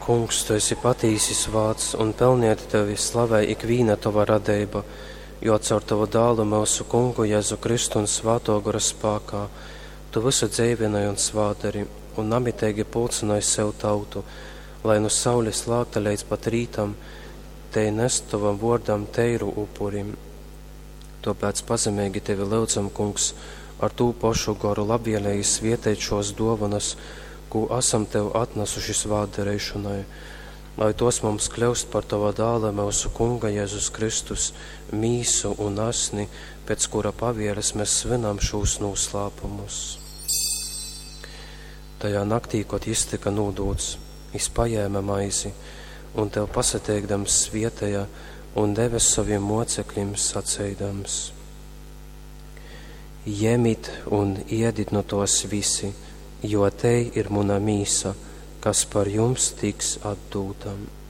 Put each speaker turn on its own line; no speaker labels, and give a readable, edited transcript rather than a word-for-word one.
Kungs, tu esi patīsis vārds, un pelnieti tevi slavē ikviena tava radība, jo caur tavu dālu mūsu Kungu Jēzu Kristu un Svēto gara spēkā tu visu dzīvināji un svādari, un namitīgi pulcināji sev tautu, lai no saules lākta līdz pat rītam, te nest tavam vārdam teiru upurim. Tāpēc pazemīgi tevi lūdzam, Kungs, ar tū pašu garu labvēlēji svietēt šos dovanas, ko esam tev atnesuši svādarēšanai, lai tos mums kļūst par tava dāla mūsu Kunga Jēzus Kristus, mīsu un asni, pēc kura pavieres mēs svinām šos noslēpumus. Tajā naktī, kad iztika nūdūts, izpajēma maizi, un tev pasateikdams svietēja un devis saviem mocekļiem sacēdams: Jemit un iedit no tos visi, jo te ir muna mīsa, kas par jums tiks atdūtam.